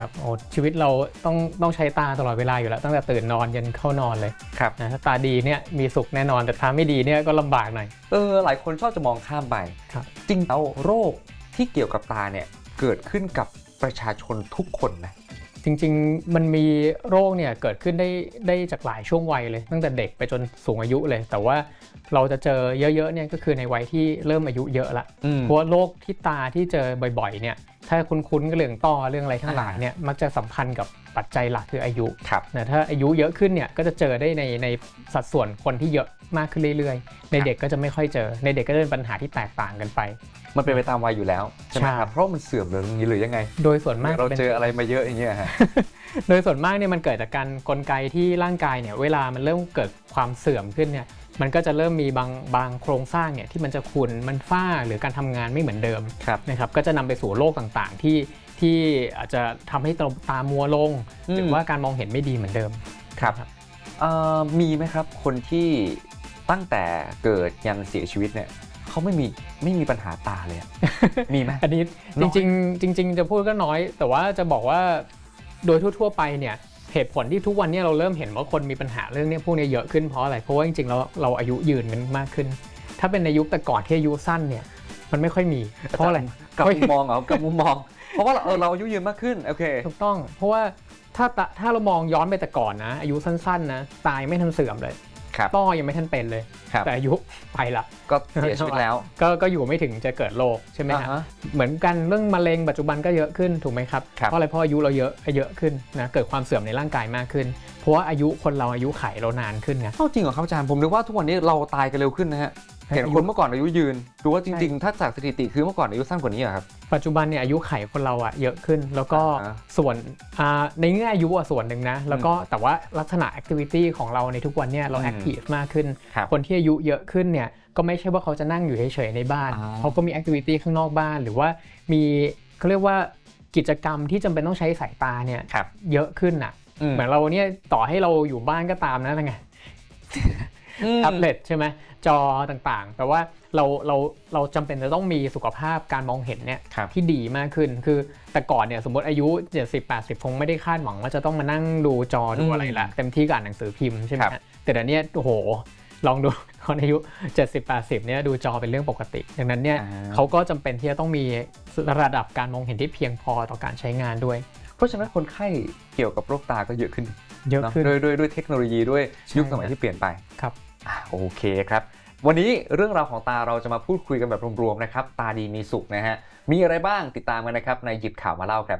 ครับโอ้ชีวิตเราต้องใช้ตาตลอดเวลาอยู่แล้วตั้งแต่ตื่นนอนยันเข้านอนเลยครับนะถ้าตาดีเนี่ยมีสุขแน่นอนแต่ตาไม่ดีเนี่ยก็ลำบากหน่อยหลายคนชอบจะมองข้ามไปครับจริงแล้วโรคที่เกี่ยวกับตาเนี่ยเกิดขึ้นกับประชาชนทุกคนนะจริงๆมันมีโรคเนี่ยเกิดขึ้นได้จากหลายช่วงวัยเลยตั้งแต่เด็กไปจนสูงอายุเลยแต่ว่าเราจะเจอเยอะๆเนี่ยก็คือในวัยที่เริ่มอายุเยอะละเพราะว่าโรคที่ตาที่เจอบ่อยๆเนี่ยถ้าคุ้นๆก็เรื่องต้อเรื่องอะไรทั้งหลายเนี่ยมักจะสัมพันธ์กับปัจจัยหลักคืออายุนะถ้าอายุเยอะขึ้นเนี่ยก็จะเจอได้ในสัดส่วนคนที่เยอะมากขึ้นเรื่อยๆในเด็กก็จะไม่ค่อยเจอในเด็กก็จะเป็นปัญหาที่แตกต่างกันไปมันเป็นไปตามวัยอยู่แล้วใช่ไหมครับเพราะมันเสื่อมหรืออย่างนี้หรือยังไงโดยส่วนมากเราเจออะไรมาเยอะอย่างเงี้ยฮะโดยส่วนมากเนี่ยมันเกิดจากการกลไกที่ร่างกายเนี่ยเวลามันเริ่มเกิดความเสื่อมขึ้นเนี่ยมันก็จะเริ่มมีบางโครงสร้างเนี่ยที่มันจะขุ่นมันฝ้าหรือการทำงานไม่เหมือนเดิมนะครับก็จะนำไปสู่โรคต่างๆที่อาจจะทำให้ตามัวลงหรือว่าการมองเห็นไม่ดีเหมือนเดิมครับมีไหมครับคนที่ตั้งแต่เกิดยันเสียชีวิตเนี่ยเขาไม่มีปัญหาตาเลยมีไหมอันนี้จริงจะพูดก็น้อยแต่ว่าจะบอกว่าโดยทั่วๆไปเนี่ยเหตุผลที่ทุกวันนี้เราเริ่มเห็นว่าคนมีปัญหาเรื่องนี้พวกนี้เยอะขึ้นเพราะอะไรเพราะว่าจริงๆเราอายุยืนกันมากขึ้นถ้าเป็นในยุคแต่ก่อนที่อายุสั้นเนี่ยมันไม่ค่อยมีเพราะอะไรกับมุมมองกับมุมมองเพราะว่าเราอายุยืนมากขึ้นโอเคถูกต้องเพราะว่าถ้าเรามองย้อนไปแต่ก่อนนะอายุสั้นๆนะตายไม่ทันเสื่อมเลยต้อยังไม่ทันเป็นเลยแต่อายุไปละก็เสียชีวิตแล้วก็อยู่ไม่ถึงจะเกิดโรคใช่ไหมฮะเหมือนกันเรื่องมะเร็งปัจจุบันก็เยอะขึ้นถูกไหมครับเพราะอะไรเพราะอายุเราเยอะขึ้นนะเกิดความเสื่อมในร่างกายมากขึ้นเพราะว่าอายุคนเราอายุไขเรานานขึ้นไงจริงเหรอครับอาจารย์ผมนึกว่าทุกวันนี้เราตายกันเร็วขึ้นนะฮะเห็นคนเมื่อก่อนอายุยืนดูว่าจริงๆถ้าจากสถิติคือเมื่อก่อนอายุสั้นกว่านี้ครับปัจจุบันเนี่ยอายุไขคนเราเยอะขึ้นแล้วก็ส่วนในแง่อายุส่วนหนึ่งนะแล้วก็แต่ว่าลักษณะแอคทิวิตี้ของเราในทุกวันเนี่ยเราแอคทีฟมากขึ้นคนที่อายุเยอะขึ้นเนี่ยก็ไม่ใช่ว่าเขาจะนั่งอยู่เฉยๆในบ้านเขาก็มีแอคทิวิตี้ข้างนอกบ้านหรือว่ามีเขาเรียกว่ากิจกรรมที่จำเป็นต้องใช้สายตาเนี่ยเยอะขึ้นเหมือนเราเนี่ยต่อให้เราอยู่บ้านก็ตามนะไงแท็บเล็ตใช่ไหมจอต่างๆแต่ว่าเราจำเป็นจะต้องมีสุขภาพการมองเห็นเนี่ยที่ดีมากขึ้นคือแต่ก่อนเนี่ยสมมติอายุ70-80คงไม่ได้คาดหวังว่าจะต้องมานั่งดูจอดูอะไรละเต็มที่กับอ่านหนังสือพิมพ์ใช่ไหมแต่เดี๋ยวนี้โอ้โหลองดูคนอายุ70-80เนี่ยดูจอเป็นเรื่องปกติดังนั้นเนี่ยเขาก็จำเป็นที่จะต้องมีระดับการมองเห็นที่เพียงพอต่อการใช้งานด้วยเพราะฉะนั้นคนไข้เกี่ยวกับโรคตาก็เยอะขึ้นด้วยเทคโนโลยีด้วยยุคสมัยที่เปลี่ยนไปครับโอเคครับวันนี้เรื่องราวของตาเราจะมาพูดคุยกันแบบรวมๆนะครับตาดีมีสุขนะฮะมีอะไรบ้างติดตามกันนะครับในหยิบข่าวมาเล่าครับ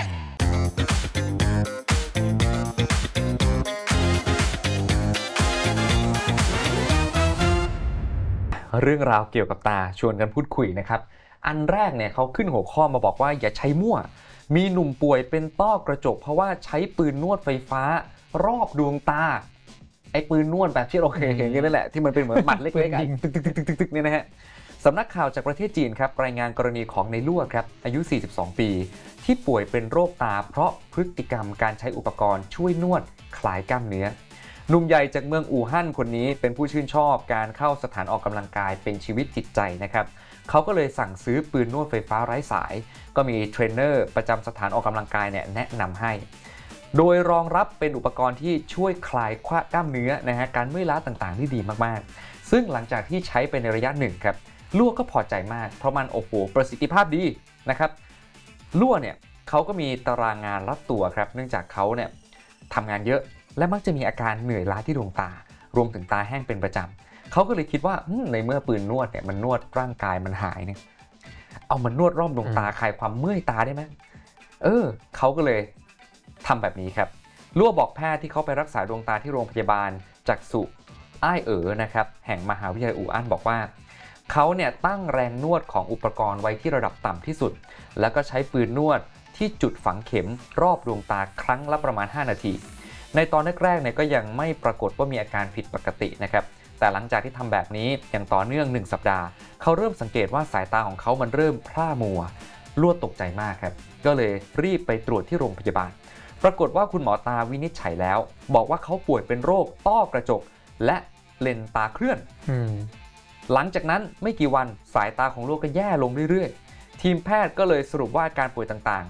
เรื่องราวเกี่ยวกับตาชวนกันพูดคุยนะครับอันแรกเนี่ยเขาขึ้นหัวข้อมาบอกว่าอย่าใช้มั่วมีหนุ่มป่วยเป็นต้อกระจกเพราะว่าใช้ปืนนวดไฟฟ้ารอบดวงตาไอ้ปืนนวดแบบที่เราเคยเห็นกันนั่นแหละที่มันเป็นเหมือนหมัดเล็กๆตึกๆเนี่ยนะฮะสำนักข่าวจากประเทศจีนครับรายงานกรณีของในลั่วครับอายุ42ปีที่ป่วยเป็นโรคตาเพราะพฤติกรรมการใช้อุปกรณ์ช่วยนวดคลายกล้ามเนื้อหนุ่มใหญ่จากเมืองอู่ฮั่นคนนี้เป็นผู้ชื่นชอบการเข้าสถานออกกำลังกายเป็นชีวิตจิตใจนะครับเขาก็เลยสั่งซื้อปืนนวดไฟฟ้าไร้สายก็มีเทรนเนอร์ประจำสถานออกกำลังกายเนี่ยแนะนำให้โดยรองรับเป็นอุปกรณ์ที่ช่วยคลายกล้ามเนื้อนะฮะการเมื่อยล้าต่างๆที่ดีมากๆซึ่งหลังจากที่ใช้ไปในระยะหนึ่งครับลั่วก็พอใจมากเพราะมันโอ้โหประสิทธิภาพดีนะครับลั่วเนี่ยเขาก็มีตารางงานรัดตัวครับเนื่องจากเขาเนี่ยทำงานเยอะและมักจะมีอาการเหนื่อยล้าที่ดวงตารวมถึงตาแห้งเป็นประจำเขาก็เลยคิดว่าในเมื่อปืนนวดเนี่ยมันนวดร่างกายมันหายเนี่ยเอามันนวดรอบดวงตาคลายความเมื่อยตาได้ไหมเขาก็เลยทำแบบนี้ครับลั่วบอกแพทย์ที่เขาไปรักษาดวงตาที่โรงพยาบาลจักษุอ้ายนะครับแห่งมหาวิทยาลัยอู่ฮั่นบอกว่าเขาเนี่ยตั้งแรงนวดของอุปกรณ์ไว้ที่ระดับต่ำที่สุดแล้วก็ใช้ปืนนวดที่จุดฝังเข็มรอบดวงตาครั้งละประมาณ5นาทีในตอนแรกๆเนี่ยก็ยังไม่ปรากฏว่ามีอาการผิดปกตินะครับแต่หลังจากที่ทำแบบนี้อย่างต่อเนื่อง1สัปดาห์เขาเริ่มสังเกตว่าสายตาของเขามันเริ่มพร่ามัวลั่วตกใจมากครับก็เลยรีบไปตรวจที่โรงพยาบาลปรากฏว่าคุณหมอตาวินิจฉัยแล้วบอกว่าเขาป่วยเป็นโรคต้อกระจกและเลนส์ตาเคลื่อนหลังจากนั้นไม่กี่วันสายตาของลูกก็แย่ลงเรื่อยๆทีมแพทย์ก็เลยสรุปว่าอาการป่วยต่าง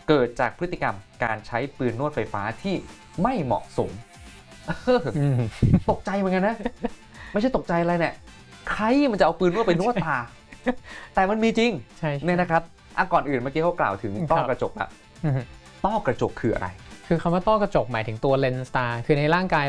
เกิดจากพฤติกรรมการใช้ปืนนวดไฟฟ้าที่ไม่เหมาะสมตกใจเหมือนกันนะไม่ใช่ตกใจอะไรเนี่ยใครมันจะเอาปืนนวดไปนวดตาแต่มันมีจริงเนี่ยนะครับก่อนอื่นเมื่อกี้เขากล่าวถึงต้อกระจกอะต้อกระจกคืออะไรคือคำว่าต้อกระจกหมายถึงตัวเลนส์ตาคือในร่างกาย